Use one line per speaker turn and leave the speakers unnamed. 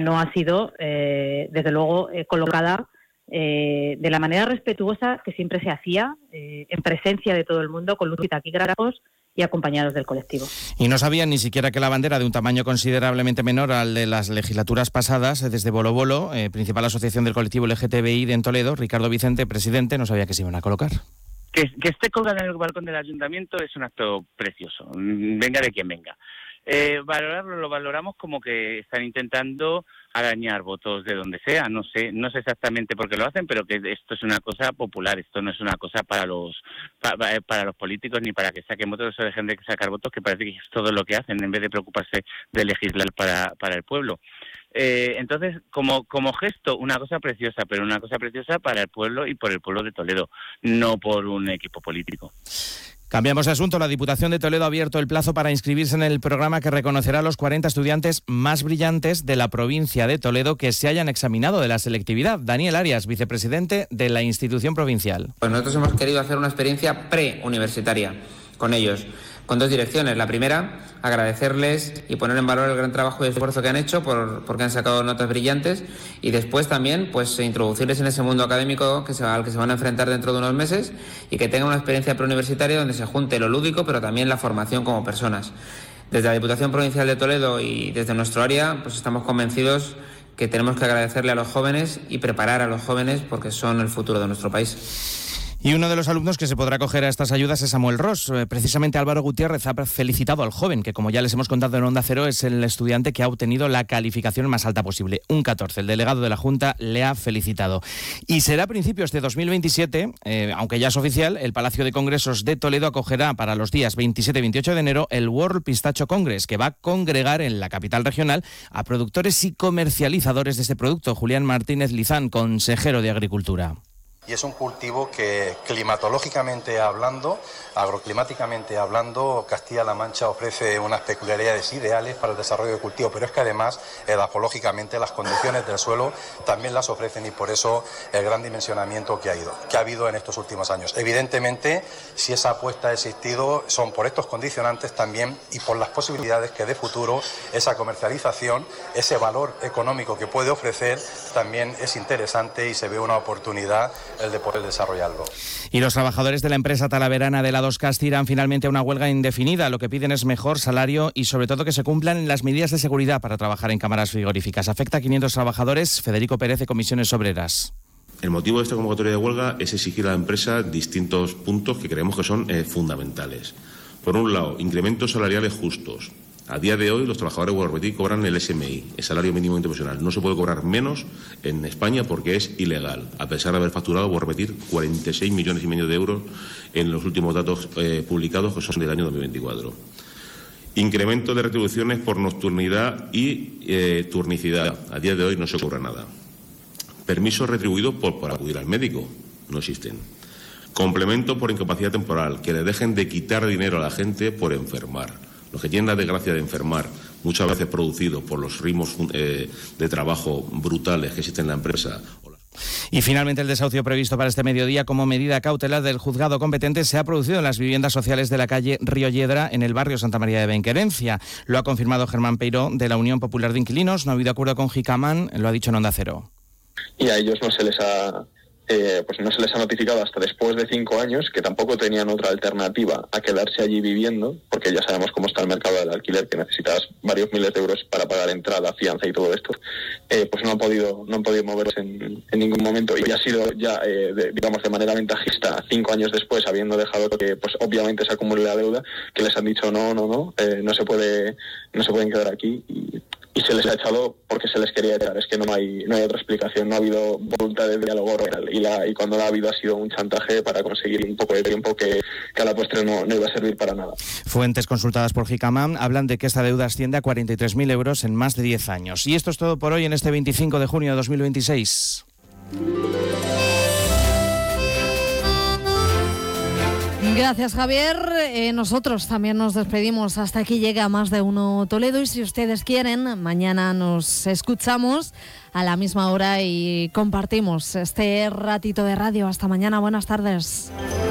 no ha sido, desde luego, colocada de la manera respetuosa que siempre se hacía, en presencia de todo el mundo, con luz y taquígrafos y acompañados del colectivo.
Y no sabían ni siquiera que la bandera, de un tamaño considerablemente menor al de las legislaturas pasadas, desde Bolo Bolo, principal asociación del colectivo LGTBI de Toledo, Ricardo Vicente, presidente, no sabía que se iban a colocar.
Que esté colgada en el balcón del ayuntamiento es un acto precioso, venga de quien venga. Valorarlo lo valoramos como que están intentando arañar votos de donde sea, no sé exactamente por qué lo hacen, pero que esto es una cosa popular, esto no es una cosa para los políticos ni para que saquen votos, o dejen de sacar votos, que parece que es todo lo que hacen en vez de preocuparse de legislar para el pueblo. Entonces, como gesto, una cosa preciosa, pero una cosa preciosa para el pueblo y por el pueblo de Toledo, no por un equipo político.
Cambiamos de asunto. La Diputación de Toledo ha abierto el plazo para inscribirse en el programa que reconocerá a los 40 estudiantes más brillantes de la provincia de Toledo que se hayan examinado de la selectividad. Daniel Arias, vicepresidente de la institución provincial.
Pues nosotros hemos querido hacer una experiencia preuniversitaria con ellos, con dos direcciones. La primera, agradecerles y poner en valor el gran trabajo y esfuerzo que han hecho porque han sacado notas brillantes, y después también pues introducirles en ese mundo académico al que se van a enfrentar dentro de unos meses, y que tengan una experiencia preuniversitaria donde se junte lo lúdico pero también la formación como personas. Desde la Diputación Provincial de Toledo y desde nuestro área pues estamos convencidos que tenemos que agradecerle a los jóvenes y preparar a los jóvenes porque son el futuro de nuestro país.
Y uno de los alumnos que se podrá acoger a estas ayudas es Samuel Ross. Precisamente Álvaro Gutiérrez ha felicitado al joven, que como ya les hemos contado en Onda Cero, es el estudiante que ha obtenido la calificación más alta posible, un 14. El delegado de la Junta le ha felicitado. Y será a principios de 2027, aunque ya es oficial, el Palacio de Congresos de Toledo acogerá para los días 27 y 28 de enero el World Pistacho Congress, que va a congregar en la capital regional a productores y comercializadores de este producto. Julián Martínez Lizán, consejero de Agricultura.
Y es un cultivo que climatológicamente hablando, agroclimáticamente hablando, Castilla-La Mancha ofrece unas peculiaridades ideales para el desarrollo del cultivo, pero es que además edafológicamente las condiciones del suelo también las ofrecen, y por eso el gran dimensionamiento que ha habido en estos últimos años. Evidentemente, si esa apuesta ha existido, son por estos condicionantes también y por las posibilidades que de futuro esa comercialización, ese valor económico que puede ofrecer, también es interesante y se ve una oportunidad el de poder desarrollarlo.
Y los trabajadores de la empresa talaverana de la 2Casti irán finalmente a una huelga indefinida. Lo que piden es mejor salario y sobre todo que se cumplan las medidas de seguridad para trabajar en cámaras frigoríficas. Afecta a 500 trabajadores. Federico Pérez, de Comisiones Obreras.
El motivo de esta convocatoria de huelga es exigir a la empresa distintos puntos que creemos que son fundamentales. Por un lado, incrementos salariales justos. A día de hoy los trabajadores de Guarbetit cobran el SMI, el salario mínimo interprofesional. No se puede cobrar menos en España porque es ilegal, a pesar de haber facturado Guarbetit 46,5 millones de euros en los últimos datos publicados, que son del año 2024. Incremento de retribuciones por nocturnidad y turnicidad. A día de hoy no se cobra nada. Permisos retribuidos por acudir al médico. No existen. Complemento por incapacidad temporal, que le dejen de quitar dinero a la gente por enfermar. Los que tienen la desgracia de enfermar, muchas veces producidos por los ritmos de trabajo brutales que existen en la empresa.
Y finalmente el desahucio previsto para este mediodía como medida cautelar del juzgado competente se ha producido en las viviendas sociales de la calle Río Yedra, en el barrio Santa María de Benquerencia. Lo ha confirmado Germán Peiró, de la Unión Popular de Inquilinos. No ha habido acuerdo con Jicamán, lo ha dicho en Onda Cero.
Y a ellos no se les ha notificado hasta después de 5 años, que tampoco tenían otra alternativa a quedarse allí viviendo, porque ya sabemos cómo está el mercado del alquiler, que necesitas varios miles de euros para pagar entrada, fianza y todo esto. Pues no han podido moverse en ningún momento, y ha sido de manera ventajista 5 años después, habiendo dejado que pues obviamente se acumule la deuda, que les han dicho no se pueden quedar aquí, y se les ha echado porque se les quería echar. Es que no hay otra explicación, no ha habido voluntad de diálogo real, y cuando lo ha habido ha sido un chantaje para conseguir un poco de tiempo que a la postre no iba a servir para nada.
Fuentes consultadas por Jicamán hablan de que esta deuda asciende a 43.000 euros en más de 10 años. Y esto es todo por hoy en este 25 de junio de 2026.
Gracias, Javier. Nosotros también nos despedimos. Hasta aquí llega Más de Uno Toledo, y si ustedes quieren, mañana nos escuchamos a la misma hora y compartimos este ratito de radio. Hasta mañana, buenas tardes.